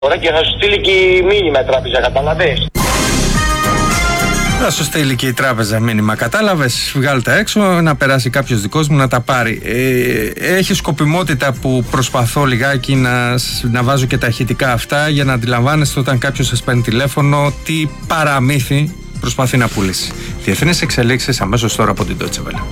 Ωραία, και θα σου στείλει και η μήνυμα τράπεζα, κατάλαβες. Θα σου στείλει και η τράπεζα μήνυμα, κατάλαβες, βγάλει τα έξω, να περάσει κάποιος δικός μου να τα πάρει. Έχει σκοπιμότητα που προσπαθώ λιγάκι να βάζω και τα ηχητικά αυτά για να αντιλαμβάνεστε όταν κάποιος σας παίρνει τηλέφωνο τι παραμύθι προσπαθεί να πουλήσει. Διεθνείς εξελίξεις αμέσως τώρα από την Deutsche Welle.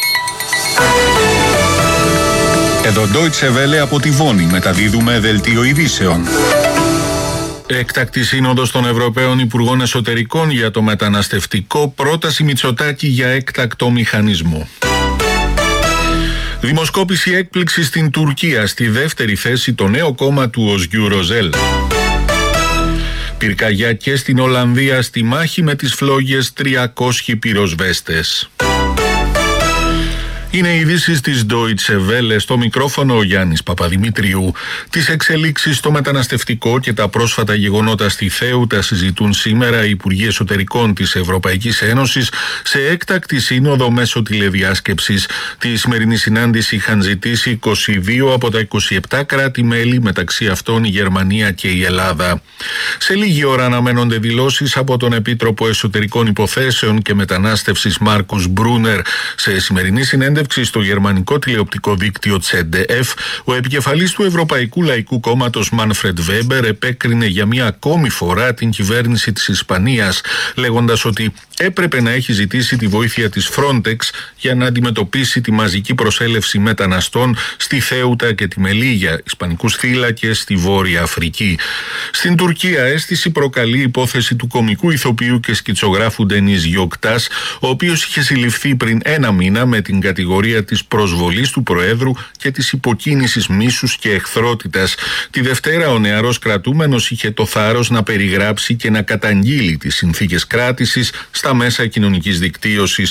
Εδώ Deutsche Welle από τη Βόνη, μεταδίδουμε δελτίο ειδήσεων. Έκτακτη σύνοδος των Ευρωπαίων Υπουργών Εσωτερικών για το μεταναστευτικό, πρόταση Μητσοτάκη για έκτακτο μηχανισμό. Δημοσκόπηση έκπληξη στην Τουρκία, στη δεύτερη θέση το νέο κόμμα του Οσγιού Ροζέλ. Πυρκαγιά και στην Ολλανδία, στη μάχη με τις φλόγες 300 πυροσβέστες. Είναι οι ειδήσεις της Deutsche Welle, στο μικρόφωνο ο Γιάννης Παπαδημητρίου. Τις εξελίξεις στο μεταναστευτικό και τα πρόσφατα γεγονότα στη Θέουτα συζητούν σήμερα οι Υπουργοί Εσωτερικών της Ευρωπαϊκής Ένωσης σε έκτακτη σύνοδο μέσω τηλεδιάσκεψης. Τη σημερινή συνάντηση είχαν ζητήσει 22 από τα 27 κράτη-μέλη, μεταξύ αυτών η Γερμανία και η Ελλάδα. Σε λίγη ώρα αναμένονται δηλώσεις από τον Επίτροπο Εσωτερικών Υποθέσεων και Μετανάστευσης Μάρκους Μπρούνερ. Σε σημερινή συνέντευξη στο γερμανικό τηλεοπτικό δίκτυο ZDF, ο επικεφαλής του Ευρωπαϊκού Λαϊκού Κόμματος Μάνφρεντ Βέμπερ επέκρινε για μία ακόμη φορά την κυβέρνηση της Ισπανίας, λέγοντας ότι έπρεπε να έχει ζητήσει τη βοήθεια της Frontex για να αντιμετωπίσει τη μαζική προσέλευση μεταναστών στη Θέουτα και τη Μελίγια, ισπανικούς θύλακες στη Βόρεια Αφρική. Στην Τουρκία αίσθηση προκαλεί η υπόθεση του κομικού ηθοποιού και σκητσογράφου Ντενίζ Γιοκτάς, ο οποίος είχε συλληφθεί πριν ένα μήνα με την κατηγορία της προσβολής του Προέδρου και της υποκίνησης μίσους και εχθρότητας. Τη Δευτέρα ο νεαρός κρατούμενος είχε το θάρρος να περιγράψει και να καταγγείλει τις συνθήκες κράτησης στα μέσα κοινωνικής δικτύωσης.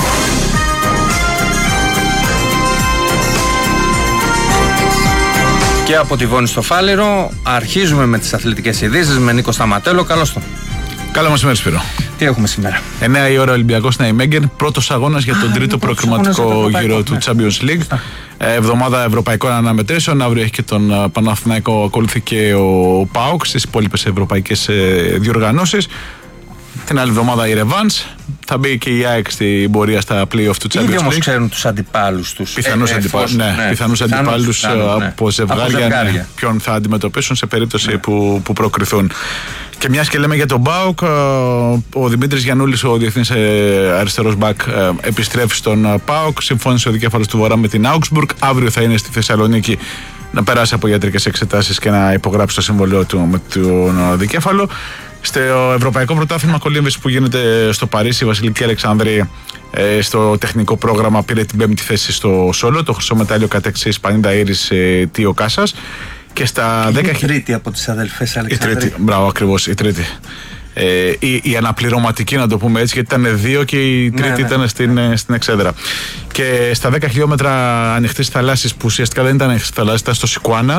Και από τη Βόνη στο Φάληρο αρχίζουμε με τις αθλητικές ειδήσεις με Νίκο Σταματέλο. Καλώς τον. Καλό μεσημέρι, Σπύρο. Τι έχουμε σήμερα? 9 η ώρα Ολυμπιακός Ναϊμέγγεν, πρώτος αγώνας για τον τρίτο προκριματικό γύρο του Champions League. Εβδομάδα ευρωπαϊκών αναμετρήσεων. Αύριο έχει και τον Παναθηναϊκό, ακολουθεί και ο ΠΑΟΚ στις υπόλοιπες ευρωπαϊκές διοργανώσεις. Την άλλη εβδομάδα η Ρεβάνς. Θα μπει και η ΑΕΚ στην πορεία στα play-off του Champions League. Ήδη όμως ξέρουν τους αντιπάλους τους. Πιθανούς αντιπάλους από ζευγάρια. Ποιον θα αντιμετωπίσουν σε περίπτωση που προκριθούν. Και μιας και λέμε για τον ΠΑΟΚ, ο Δημήτρης Γιαννούλης, ο διεθνής αριστερός μπακ, επιστρέφει στον ΠΑΟΚ. Συμφώνησε ο δικέφαλος του Βορρά με την Augsburg. Αύριο θα είναι στη Θεσσαλονίκη να περάσει από ιατρικές εξετάσεις και να υπογράψει το συμβολίο του με τον δικέφαλο. Στο Ευρωπαϊκό Πρωτάθλημα Κολύμβησης που γίνεται στο Παρίσι, η Βασιλική Αλεξανδρία στο τεχνικό πρόγραμμα πήρε την 5η θέση στο Σόλο. Το χρυσό μετάλλιο κατέξυς 50 Ήρης Τίο Κάσας. Και στα 10 η τρίτη από τις αδελφές Αλεξανδρία. Μπράβο, ακριβώς, η τρίτη. Η αναπληρωματική, να το πούμε έτσι, γιατί ήταν δύο και η τρίτη ήταν στην εξέδρα. Και στα 10 χιλιόμετρα ανοιχτής θαλάσσης, που ουσιαστικά δεν ήταν ανοιχτή θαλάσση, ήταν στο Σικουάνα,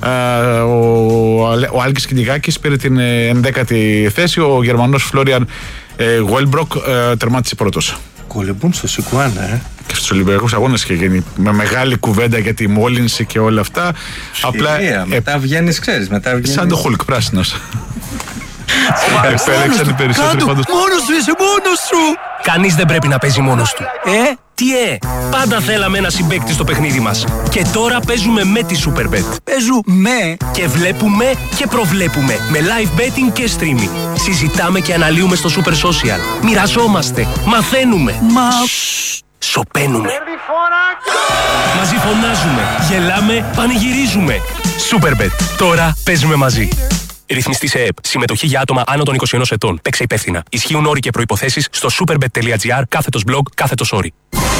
ο Άλκης Κινηγάκης πήρε την 11η θέση. Ο Γερμανός Φλόριαν Γουέλμπροκ τερμάτισε πρώτος. Κολεμπούν στο Σικουάνα, Και στους Ολυμπιακούς Αγώνες είχε γίνει με μεγάλη κουβέντα για τη μόλυνση και όλα αυτά. Απλά μετά βγαίνεις, ξέρεις. Σαν το Χουλκ, πράσινος. Επέλεξαν οι περισσότεροι πάντως. Μόνος σου είσαι, μόνος σου! Κανείς δεν πρέπει να παίζει μόνος του. Τι πάντα θέλαμε ένα συμπαίκτη στο παιχνίδι μας. Και τώρα παίζουμε με τη Superbet. Παίζουμε και βλέπουμε και προβλέπουμε με live betting και streaming. Συζητάμε και αναλύουμε στο Super Social. Μοιραζόμαστε, μαθαίνουμε. Σωπαίνουμε. Μαζί φωνάζουμε, γελάμε, πανηγυρίζουμε. Superbet. Τώρα παίζουμε μαζί. Ρυθμιστή σε ΕΕΠ. Συμμετοχή για άτομα άνω των 21 ετών. Παίξε υπεύθυνα. Ισχύουν όροι και προϋποθέσεις στο superbet.gr/blog/όροι.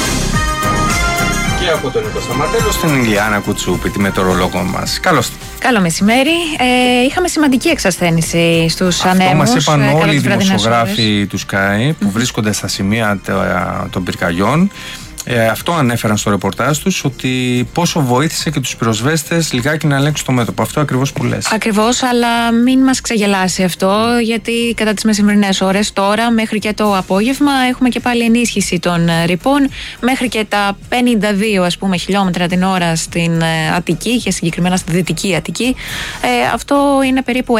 Και από τον Νίκο Σταματέλο στην Ηλιάνα Κουτσούπη, τη μετεωρολόγο μας. Καλώς. Καλό μεσημέρι. Είχαμε σημαντική εξασθένηση στους ανέμους. Αυτό μας είπαν όλοι οι δημοσιογράφοι του Sky που βρίσκονται στα σημεία των πυρκαγιών. Αυτό ανέφεραν στο ρεπορτάζ τους, ότι πόσο βοήθησε και τους πυροσβέστες λιγάκι να ελέγξουν το μέτωπο. Αυτό ακριβώς που λες. Ακριβώς, αλλά μην μας ξεγελάσει αυτό, γιατί κατά τις μεσημβρινές ώρες τώρα μέχρι και το απόγευμα έχουμε και πάλι ενίσχυση των ρηπών μέχρι και τα 52 χιλιόμετρα την ώρα στην Αττική και συγκεκριμένα στη Δυτική Αττική. Αυτό είναι περίπου